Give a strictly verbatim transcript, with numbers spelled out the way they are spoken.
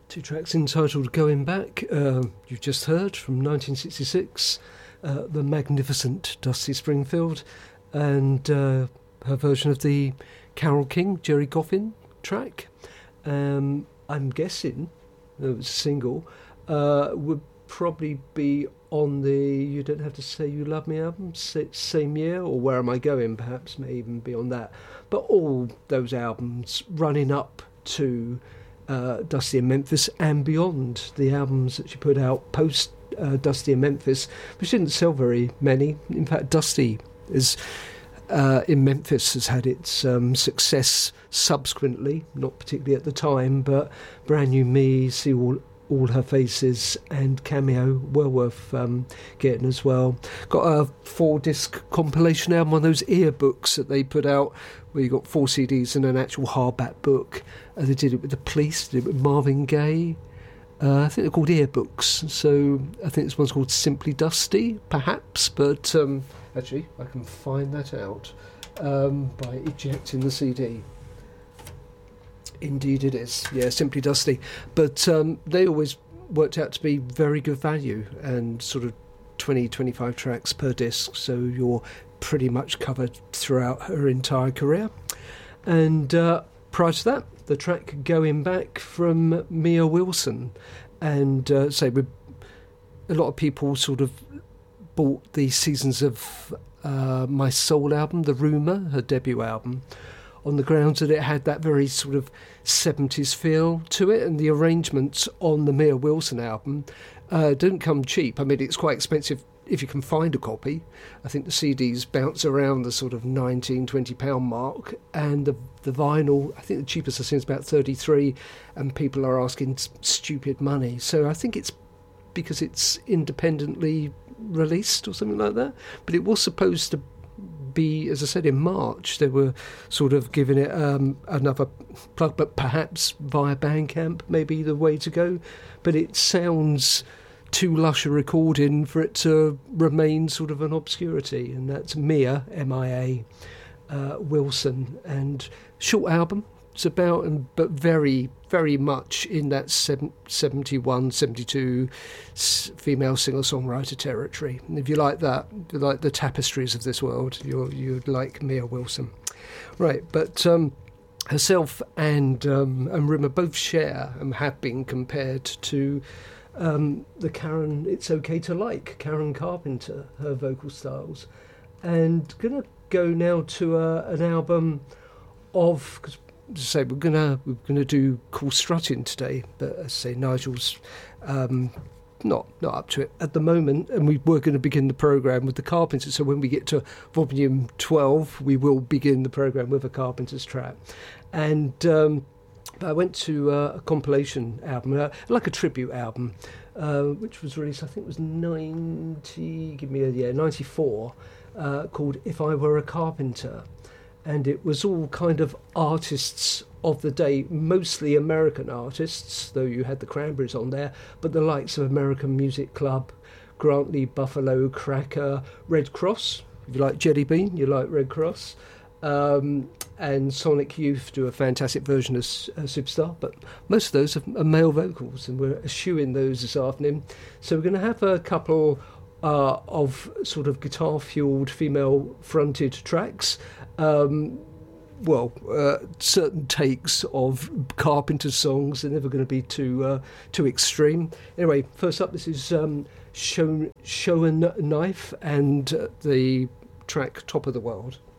Two tracks entitled Going Back. Uh, you've just heard from nineteen sixty-six, uh, the magnificent Dusty Springfield, and uh, her version of the Carole King, Jerry Coffin track. Um, I'm guessing, it was a single, uh, would probably be on the You Don't Have to Say You Love Me album, same year, or Where Am I Going perhaps may even be on that. But all those albums running up to Uh, Dusty in Memphis and beyond, the albums that she put out post uh, Dusty in Memphis, which didn't sell very many. In fact, Dusty is uh, in Memphis has had its um, success subsequently, not particularly at the time, but Brand New Me, See All All Her Faces, and Cameo, well worth um, getting as well. Got a four-disc compilation album, one of those ear books that they put out, where you got four C Ds and an actual hardback book. Uh, they did it with the Police, did it with Marvin Gaye. Uh, I think they're called ear books. So I think this one's called Simply Dusty, perhaps. But um, actually, I can find that out um, by ejecting the C D. Indeed it is, yeah, Simply Dusty. But um, they always worked out to be very good value, and sort of twenty, twenty-five tracks per disc, so you're pretty much covered throughout her entire career. And uh, prior to that, the track Going Back from Mia Wilson. And uh, say, so a lot of people sort of bought the Seasons of uh, My Soul album, The Rumour, her debut album, on the grounds that it had that very sort of seventies feel to it, and the arrangements on the Mia Wilson album uh, don't come cheap. I mean, it's quite expensive if you can find a copy. I think the C Ds bounce around the sort of nineteen, twenty pound mark, and the the vinyl, I think the cheapest I've seen is about thirty-three, and people are asking stupid money. So I think it's because it's independently released or something like that. But it was supposed to be, as I said, in March. They were sort of giving it um, another plug, but perhaps via Bandcamp may be the way to go. But it sounds too lush a recording for it to remain sort of an obscurity, and that's Mia, M I A, uh, Wilson, and short album. It's about, but very, very much in that seventy-one, seventy-two female singer-songwriter territory. And if you like that, if you like the tapestries of this world, you're, you'd like Mia Wilson. Right, but um, herself and, um, and Rimmer both share and have been compared to um, the Karen It's Okay to Like, Karen Carpenter, her vocal styles. And going to go now to uh, an album of... Cause, to say we're gonna we're gonna do Cool Strutting today, but as I say, Nigel's um, not not up to it at the moment, and we were going to begin the program with the Carpenters. So when we get to volume twelve, we will begin the program with a Carpenters track. And um, I went to uh, a compilation album, uh, like a tribute album, uh, which was released, I think it was ninety, give me a yeah, ninety-four, uh, called If I Were a Carpenter. And it was all kind of artists of the day, mostly American artists, though you had the Cranberries on there, but the likes of American Music Club, Grant Lee Buffalo, Cracker, Red Cross. If you like Jelly Bean, you like Red Cross. Um, and Sonic Youth do a fantastic version of uh, Superstar, but most of those are, are male vocals, and we're eschewing those this afternoon. So we're going to have a couple uh, of sort of guitar-fueled, female-fronted tracks. Um, well, uh, certain takes of Carpenter songs. They're never going to be too uh, too extreme. Anyway, first up, this is um, Show, Show a Knife and uh, the track Top of the World.